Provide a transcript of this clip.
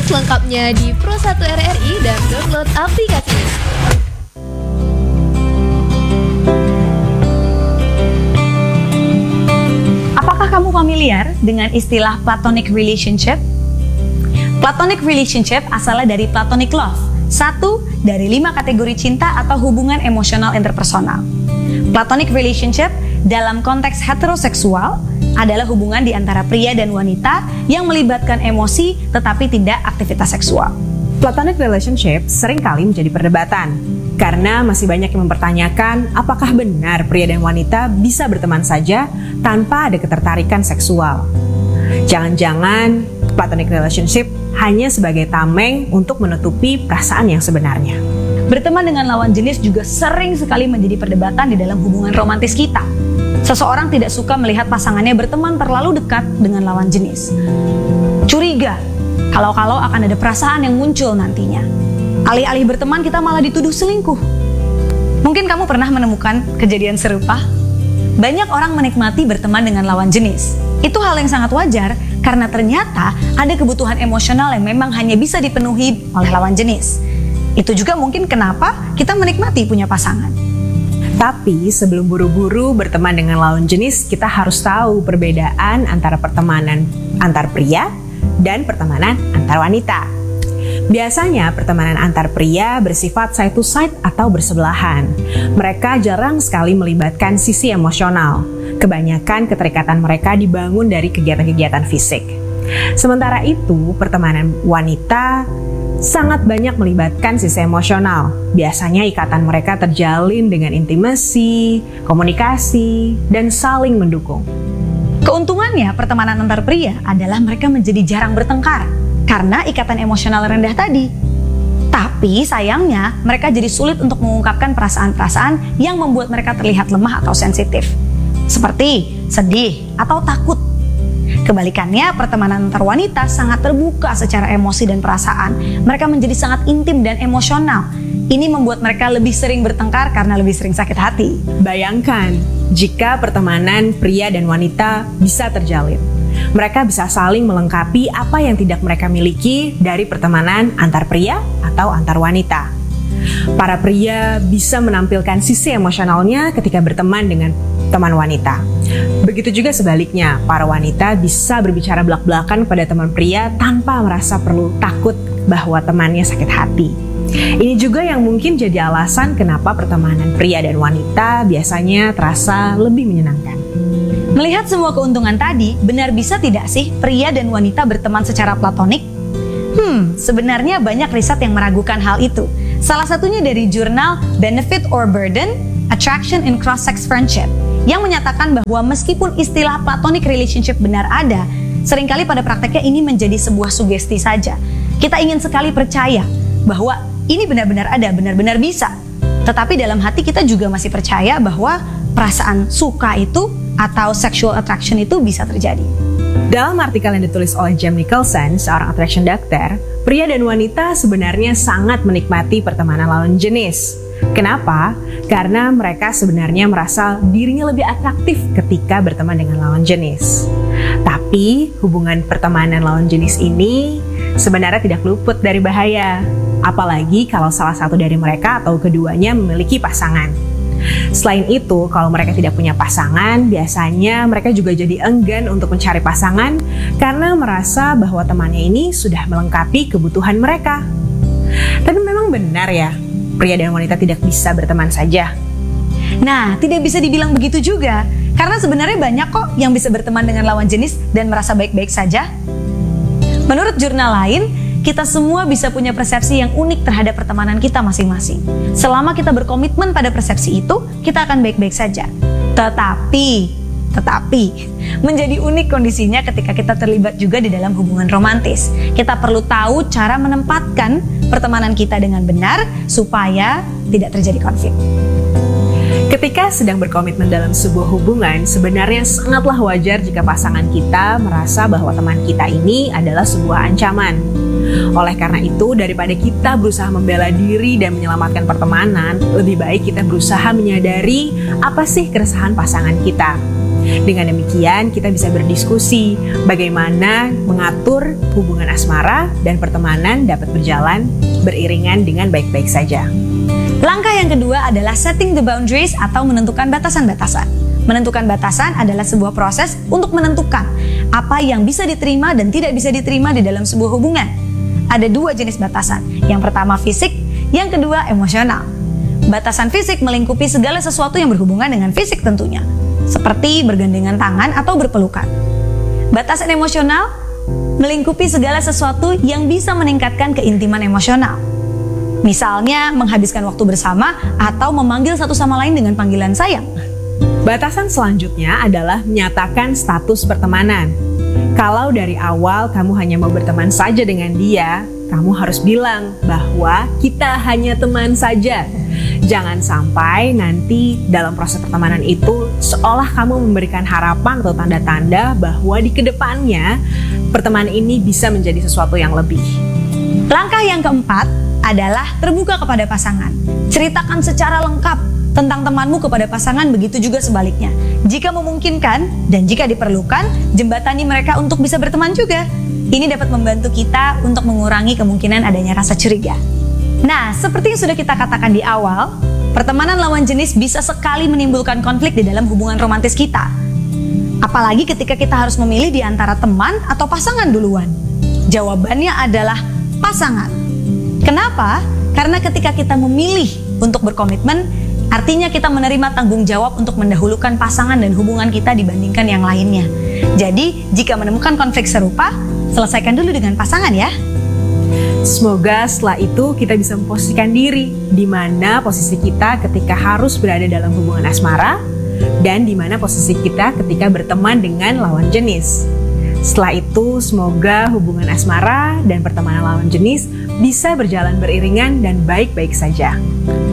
selengkapnya di Pro1 RRI dan download aplikasinya. Apakah kamu familiar dengan istilah platonic relationship? Platonic relationship asalnya dari platonic love, satu dari 5 kategori cinta atau hubungan emosional interpersonal. Platonic relationship dalam konteks heteroseksual adalah hubungan di antara pria dan wanita yang melibatkan emosi tetapi tidak aktivitas seksual. Platonic relationship seringkali menjadi perdebatan karena masih banyak yang mempertanyakan apakah benar pria dan wanita bisa berteman saja tanpa ada ketertarikan seksual. Jangan-jangan platonic relationship hanya sebagai tameng untuk menutupi perasaan yang sebenarnya. Berteman dengan lawan jenis juga sering sekali menjadi perdebatan di dalam hubungan romantis kita. Seseorang tidak suka melihat pasangannya berteman terlalu dekat dengan lawan jenis. Curiga, kalau-kalau akan ada perasaan yang muncul nantinya. Alih-alih berteman kita malah dituduh selingkuh. Mungkin kamu pernah menemukan kejadian serupa? Banyak orang menikmati berteman dengan lawan jenis. Itu hal yang sangat wajar karena ternyata ada kebutuhan emosional yang memang hanya bisa dipenuhi oleh lawan jenis. Itu juga mungkin kenapa kita menikmati punya pasangan. Tapi sebelum buru-buru berteman dengan lawan jenis, kita harus tahu perbedaan antara pertemanan antar pria dan pertemanan antar wanita. Biasanya pertemanan antar pria bersifat side to side atau bersebelahan. Mereka jarang sekali melibatkan sisi emosional. Kebanyakan keterikatan mereka dibangun dari kegiatan-kegiatan fisik. Sementara itu, pertemanan wanita sangat banyak melibatkan sisi emosional. Biasanya ikatan mereka terjalin dengan intimasi, komunikasi, dan saling mendukung. Keuntungannya pertemanan antar pria adalah mereka menjadi jarang bertengkar karena ikatan emosional rendah tadi. Tapi sayangnya mereka jadi sulit untuk mengungkapkan perasaan-perasaan yang membuat mereka terlihat lemah atau sensitif, seperti sedih atau takut. Kebalikannya, pertemanan antar wanita sangat terbuka secara emosi dan perasaan. Mereka menjadi sangat intim dan emosional. Ini membuat mereka lebih sering bertengkar karena lebih sering sakit hati. Bayangkan, jika pertemanan pria dan wanita bisa terjalin. Mereka bisa saling melengkapi apa yang tidak mereka miliki dari pertemanan antar pria atau antar wanita. Para pria bisa menampilkan sisi emosionalnya ketika berteman dengan teman wanita. Begitu juga sebaliknya, para wanita bisa berbicara belak-belakan pada teman pria tanpa merasa perlu takut bahwa temannya sakit hati. Ini juga yang mungkin jadi alasan kenapa pertemanan pria dan wanita biasanya terasa lebih menyenangkan. Melihat semua keuntungan tadi, benar bisa tidak sih pria dan wanita berteman secara platonik? Sebenarnya banyak riset yang meragukan hal itu. Salah satunya dari jurnal Benefit or Burden, Attraction in Cross-Sex Friendship, yang menyatakan bahwa meskipun istilah platonic relationship benar ada, seringkali pada prakteknya ini menjadi sebuah sugesti saja. Kita ingin sekali percaya bahwa ini benar-benar ada, benar-benar bisa. Tetapi dalam hati kita juga masih percaya bahwa perasaan suka itu atau sexual attraction itu bisa terjadi. Dalam artikel yang ditulis oleh Jem Nicholson, seorang attraction doctor, pria dan wanita sebenarnya sangat menikmati pertemanan lawan jenis. Kenapa? Karena mereka sebenarnya merasa dirinya lebih atraktif ketika berteman dengan lawan jenis. Tapi hubungan pertemanan lawan jenis ini sebenarnya tidak luput dari bahaya. Apalagi kalau salah satu dari mereka atau keduanya memiliki pasangan. Selain itu, kalau mereka tidak punya pasangan, biasanya mereka juga jadi enggan untuk mencari pasangan karena merasa bahwa temannya ini sudah melengkapi kebutuhan mereka. Tapi memang benar ya, pria dan wanita tidak bisa berteman saja. Nah, tidak bisa dibilang begitu juga, karena sebenarnya banyak kok yang bisa berteman dengan lawan jenis dan merasa baik-baik saja. Menurut jurnal lain, kita semua bisa punya persepsi yang unik terhadap pertemanan kita masing-masing. Selama kita berkomitmen pada persepsi itu, kita akan baik-baik saja. Tetapi, menjadi unik kondisinya ketika kita terlibat juga di dalam hubungan romantis. Kita perlu tahu cara menempatkan pertemanan kita dengan benar supaya tidak terjadi konflik. Ketika sedang berkomitmen dalam sebuah hubungan, sebenarnya sangatlah wajar jika pasangan kita merasa bahwa teman kita ini adalah sebuah ancaman. Oleh karena itu, daripada kita berusaha membela diri dan menyelamatkan pertemanan, lebih baik kita berusaha menyadari apa sih keresahan pasangan kita. Dengan demikian, kita bisa berdiskusi bagaimana mengatur hubungan asmara dan pertemanan dapat berjalan beriringan dengan baik-baik saja. Langkah yang kedua adalah setting the boundaries atau menentukan batasan-batasan. Menentukan batasan adalah sebuah proses untuk menentukan apa yang bisa diterima dan tidak bisa diterima di dalam sebuah hubungan. Ada dua jenis batasan. Yang pertama fisik, yang kedua emosional. Batasan fisik melingkupi segala sesuatu yang berhubungan dengan fisik tentunya, seperti bergandengan tangan atau berpelukan. Batasan emosional melingkupi segala sesuatu yang bisa meningkatkan keintiman emosional. Misalnya menghabiskan waktu bersama atau memanggil satu sama lain dengan panggilan sayang. Batasan selanjutnya adalah menyatakan status pertemanan. Kalau dari awal kamu hanya mau berteman saja dengan dia, kamu harus bilang bahwa kita hanya teman saja. Jangan sampai nanti dalam proses pertemanan itu seolah kamu memberikan harapan atau tanda-tanda bahwa di kedepannya pertemanan ini bisa menjadi sesuatu yang lebih. Langkah yang keempat adalah terbuka kepada pasangan. Ceritakan secara lengkap tentang temanmu kepada pasangan, begitu juga sebaliknya. Jika memungkinkan dan jika diperlukan, jembatani mereka untuk bisa berteman juga. Ini dapat membantu kita untuk mengurangi kemungkinan adanya rasa curiga. Nah, seperti yang sudah kita katakan di awal, pertemanan lawan jenis bisa sekali menimbulkan konflik di dalam hubungan romantis kita. Apalagi ketika kita harus memilih di antara teman atau pasangan duluan. Jawabannya adalah pasangan. Kenapa? Karena ketika kita memilih untuk berkomitmen, artinya kita menerima tanggung jawab untuk mendahulukan pasangan dan hubungan kita dibandingkan yang lainnya. Jadi, jika menemukan konflik serupa, selesaikan dulu dengan pasangan ya. Semoga setelah itu kita bisa memposisikan diri di mana posisi kita ketika harus berada dalam hubungan asmara dan di mana posisi kita ketika berteman dengan lawan jenis. Setelah itu, semoga hubungan asmara dan pertemanan lawan jenis bisa berjalan beriringan dan baik-baik saja.